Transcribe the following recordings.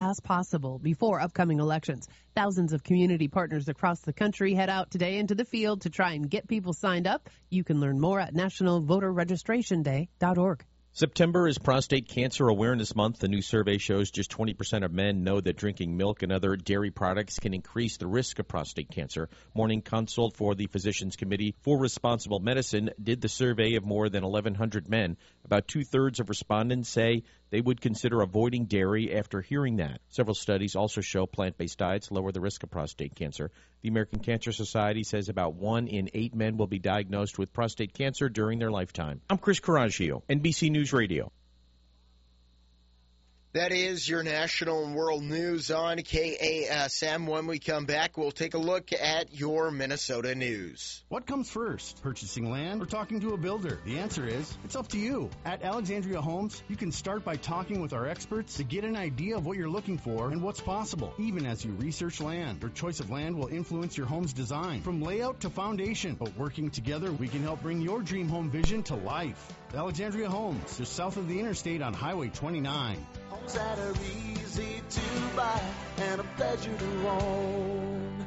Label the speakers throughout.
Speaker 1: as possible before upcoming elections. Thousands of community partners across the country head out today into the field to try and get people signed up. You can learn more at nationalvoterregistrationday.org.
Speaker 2: September is Prostate Cancer Awareness Month. A new survey shows just 20% of men know that drinking milk and other dairy products can increase the risk of prostate cancer. Morning Consult for the Physicians Committee for Responsible Medicine did the survey of more than 1,100 men. About two-thirds of respondents say they would consider avoiding dairy after hearing that. Several studies also show plant-based diets lower the risk of prostate cancer. The American Cancer Society says about 1 in 8 men will be diagnosed with prostate cancer during their lifetime. I'm Chris Coraggio, NBC News Radio.
Speaker 3: That is your national and world news on KASM. When we come back, we'll take a look at your Minnesota news.
Speaker 4: What comes first, purchasing land or talking to a builder? The answer is, it's up to you. At Alexandria Homes, you can start by talking with our experts to get an idea of what you're looking for and what's possible, even as you research land. Your choice of land will influence your home's design, from layout to foundation. But working together, we can help bring your dream home vision to life. Alexandria Homes, just south of the interstate on Highway 29.
Speaker 5: Homes that are easy to buy and a pleasure to own.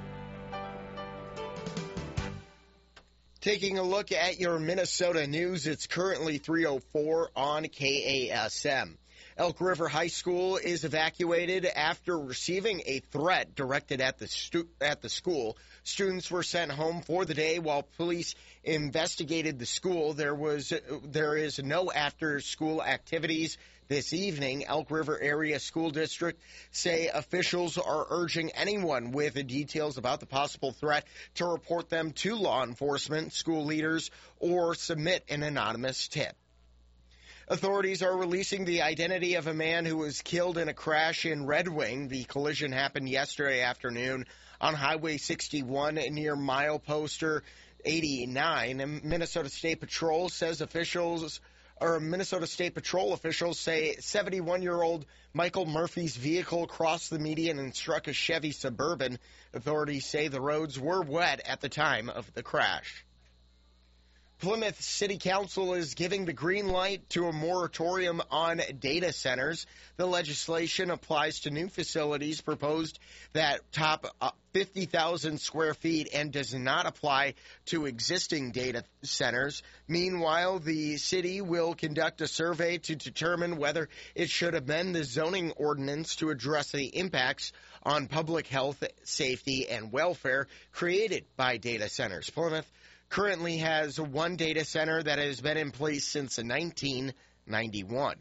Speaker 3: Taking a look at your Minnesota news, it's currently 3:04 on KASM. Elk River High School is evacuated after receiving a threat directed at the school. Students were sent home for the day while police investigated the school. There is no after-school activities this evening. Elk River Area School District say officials are urging anyone with details about the possible threat to report them to law enforcement, school leaders, or submit an anonymous tip. Authorities are releasing the identity of a man who was killed in a crash in Red Wing. The collision happened yesterday afternoon on Highway 61 near mileposter 89. Minnesota State Patrol officials say 71-year-old Michael Murphy's vehicle crossed the median and struck a Chevy Suburban. Authorities say the roads were wet at the time of the crash. Plymouth City Council is giving the green light to a moratorium on data centers. The legislation applies to new facilities proposed that top 50,000 square feet and does not apply to existing data centers. Meanwhile, the city will conduct a survey to determine whether it should amend the zoning ordinance to address the impacts on public health, safety, and welfare created by data centers. Plymouth currently has one data center that has been in place since 1991.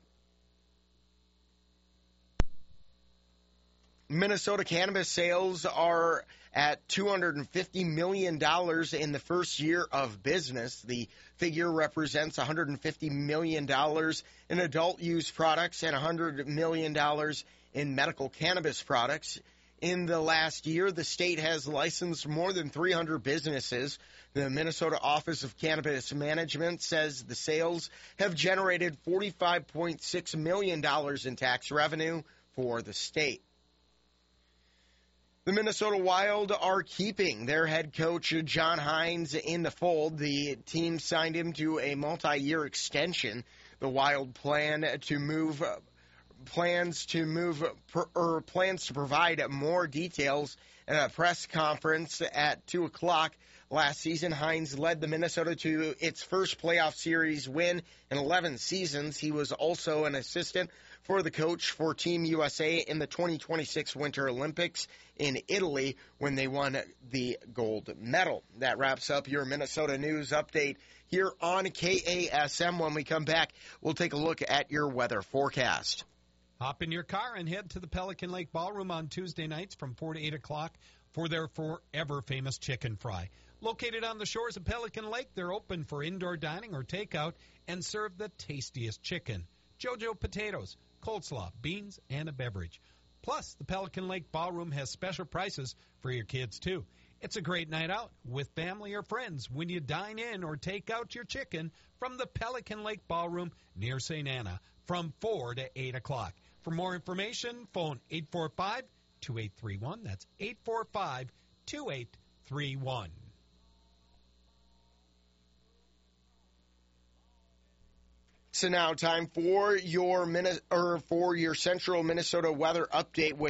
Speaker 3: Minnesota cannabis sales are at $250 million in the first year of business. The figure represents $150 million in adult use products and $100 million in medical cannabis products. In the last year, the state has licensed more than 300 businesses. The Minnesota Office of Cannabis Management says the sales have generated $45.6 million in tax revenue for the state. The Minnesota Wild are keeping their head coach, John Hines, in the fold. The team signed him to a multi-year extension. The Wild plans to provide more details at a press conference at 2 o'clock. Last season, Hines led the Minnesota to its first playoff series win in 11 seasons. He was also an assistant for the coach for Team USA in the 2026 Winter Olympics in Italy when they won the gold medal. That wraps up your Minnesota news update here on KASM. When we come back, we'll take a look at your weather forecast.
Speaker 6: Hop in your car and head to the Pelican Lake Ballroom on Tuesday nights from 4 to 8 o'clock for their forever famous chicken fry. Located on the shores of Pelican Lake, they're open for indoor dining or takeout and serve the tastiest chicken, JoJo potatoes, coleslaw, beans, and a beverage. Plus, the Pelican Lake Ballroom has special prices for your kids, too. It's a great night out with family or friends when you dine in or take out your chicken from the Pelican Lake Ballroom near St. Anna from 4 to 8 o'clock. For more information, phone 845-2831. That's 845-2831.
Speaker 3: So now time for your Central Minnesota weather update with